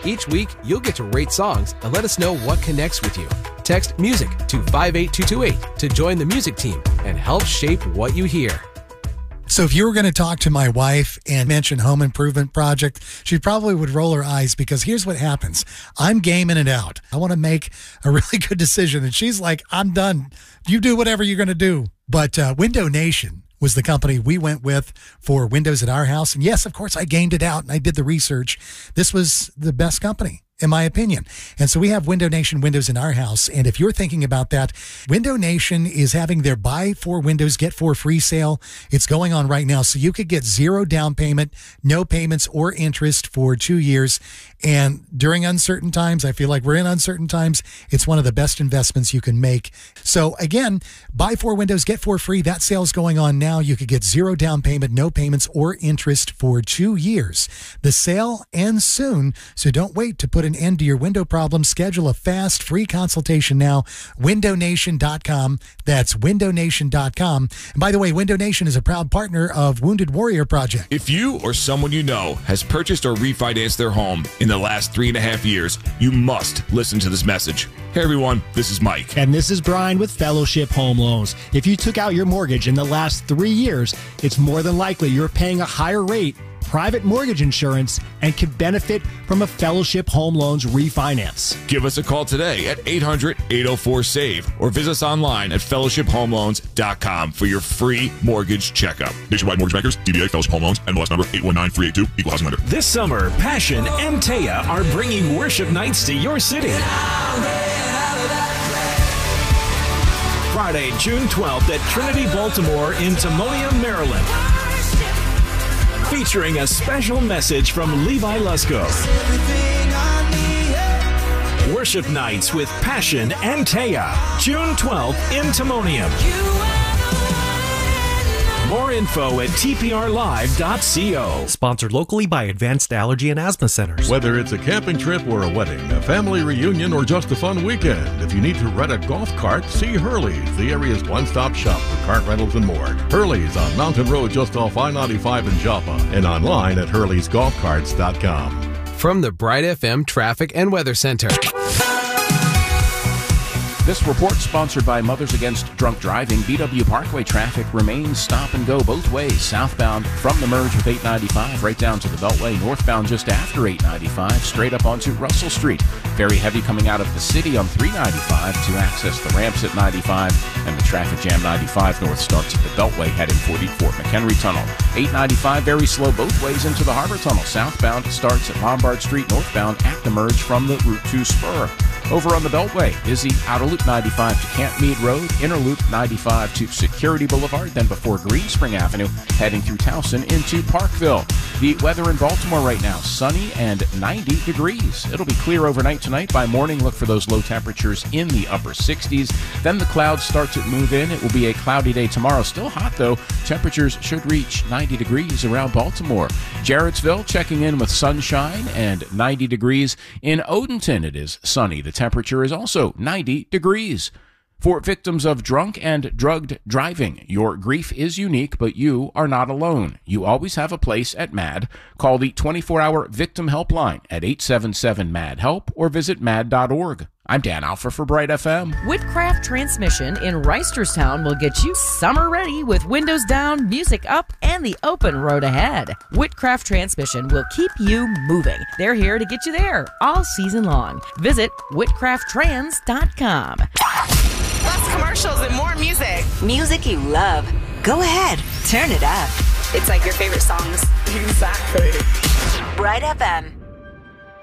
Each week, you'll get to rate songs and let us know what connects with you. Text MUSIC to 58228 to join the music team and help shape what you hear. So if you were going to talk to my wife and mention home improvement project, she probably would roll her eyes, because here's what happens. I'm gaming it out. I want to make a really good decision. And she's like, I'm done. You do whatever you're going to do. But Window Nation was the company we went with for windows at our house. And yes, of course, I gamed it out and I did the research. This was the best company, in my opinion. And so we have Window Nation windows in our house. And if you're thinking about that, Window Nation is having their buy 4 windows, get 4 free sale. It's going on right now. So you could get 0 down payment, no payments or interest for 2 years. And during uncertain times, I feel like we're in uncertain times, it's one of the best investments you can make. So again, buy 4 windows, get 4 free. That sale's going on now. You could get 0 down payment, no payments or interest for 2 years. The sale ends soon, so don't wait to put an end to your window problem. Schedule a fast, free consultation now. WindowNation.com. That's WindowNation.com. And by the way, Window Nation is a proud partner of Wounded Warrior Project. If you or someone you know has purchased or refinanced their home in the last 3.5 years, you must listen to this message. Hey everyone, this is Mike. And this is Brian with Fellowship Home Loans. If you took out your mortgage in the last 3 years, it's more than likely you're paying a higher rate, private mortgage insurance, and can benefit from a Fellowship Home Loans refinance. Give us a call today at 800-804-SAVE or visit us online at fellowshiphomeloans.com for your free mortgage checkup. Nationwide Mortgage Bankers, DBA Fellowship Home Loans, NMLS number 819382, Equal Housing Lender. This summer, Passion and Taya are bringing worship nights to your city. Friday, June 12th at Trinity Baltimore in Timonium, Maryland. Featuring a special message from Levi Lusko. Worship Nights with Passion and Taya, June 12th in Timonium. More info at tprlive.co. Sponsored locally by Advanced Allergy and Asthma Centers. Whether it's a camping trip or a wedding, a family reunion, or just a fun weekend, if you need to rent a golf cart, see Hurley's, the area's one-stop shop for cart rentals and more. Hurley's on Mountain Road just off I-95 in Joppa, and online at hurleysgolfcarts.com. From the Bright FM Traffic and Weather Center. This report sponsored by Mothers Against Drunk Driving. BW Parkway traffic remains stop and go both ways. Southbound from the merge with 895 right down to the Beltway. Northbound just after 895 straight up onto Russell Street. Very heavy coming out of the city on 395 to access the ramps at 95. And the traffic jam 95 north starts at the Beltway heading for the Fort McHenry Tunnel. 895 very slow both ways into the Harbor Tunnel. Southbound starts at Lombard Street. Northbound at the merge from the Route 2 spur. Over on the Beltway, busy outer loop 95 to Camp Meade Road, inner loop 95 to Security Boulevard, then before Greenspring Avenue, heading through Towson into Parkville. The weather in Baltimore right now, sunny and 90 degrees. It'll be clear overnight tonight. By morning, look for those low temperatures in the upper 60s. Then the clouds start to move in. It will be a cloudy day tomorrow. Still hot, though. Temperatures should reach 90 degrees around Baltimore. Jarrettsville checking in with sunshine and 90 degrees. In Odenton, it is sunny. The temperature is also 90 degrees. For victims of drunk and drugged driving, your grief is unique, but you are not alone. You always have a place at MAD. Call the 24-hour victim helpline at 877-MAD-HELP or visit mad.org. I'm Dan Alpha for Bright FM. Whitcraft Transmission in Reisterstown will get you summer ready with windows down, music up, and the open road ahead. Whitcraft Transmission will keep you moving. They're here to get you there all season long. Visit whitcrafttrans.com. Less commercials and more music. Music you love. Go ahead, turn it up. It's like your favorite songs. Exactly. Bright FM.